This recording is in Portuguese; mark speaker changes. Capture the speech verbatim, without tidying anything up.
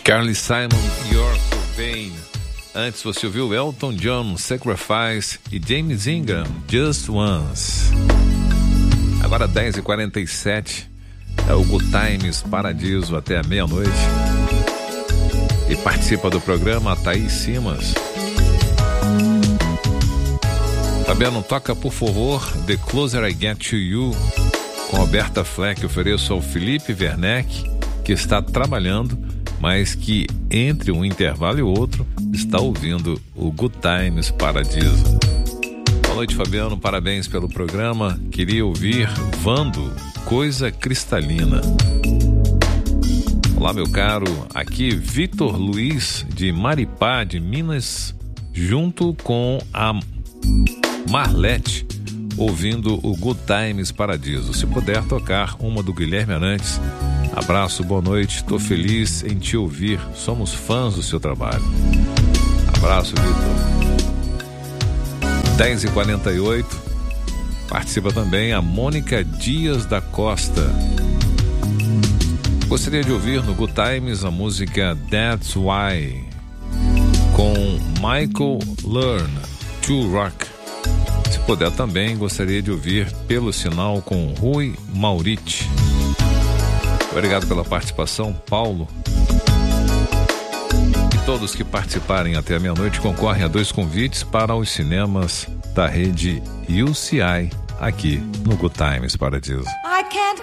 Speaker 1: Carly Simon, You're So Vain. Antes você ouviu Elton John, Sacrifice, e James Ingram, Just Once. Agora dez e quarenta e sete, é o Good Times Paradiso até a meia-noite. E participa do programa a Thaís Simas. Fabiano, toca por favor The Closer I Get To You com Roberta Fleck. Ofereço ao Felipe Werneck, que está trabalhando, mas que entre um intervalo e outro está ouvindo o Good Times Paradiso. Boa noite, Fabiano, parabéns pelo programa. Queria ouvir Vando, Coisa Cristalina. Olá, meu caro, aqui Vitor Luiz de Maripá, de Minas, junto com a Marlete, ouvindo o Good Times Paradiso. Se puder tocar uma do Guilherme Arantes. Abraço, boa noite, tô feliz em te ouvir, somos fãs do seu trabalho. Abraço, Vitor. dez e quarenta e oito, participa também a Mônica Dias da Costa. Gostaria de ouvir no Good Times a música That's Why, com Michael Learn to Rock. Se puder também, gostaria de ouvir Pelo Sinal com Rui Mauriti. Obrigado pela participação, Paulo. E todos que participarem até a meia-noite concorrem a dois convites para os cinemas da rede U C I aqui no Good Times Paradiso.